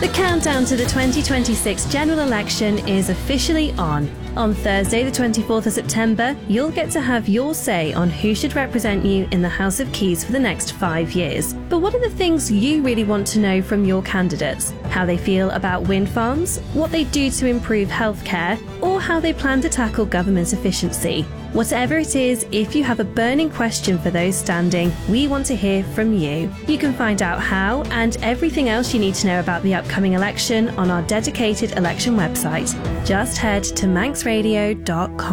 The countdown to the 2026 general election is officially on. On Thursday, the 24th of September, you'll get to have your say on who should represent you in the House of Keys for the next 5 years. But what are the things you really want to know from your candidates? How they feel about wind farms, what they do to improve healthcare, or how they plan to tackle government efficiency? Whatever it is, if you have a burning question for those standing, we want to hear from you. You can find out how and everything else you need to know about the upcoming election on our dedicated election website. Just head to manxradio.com.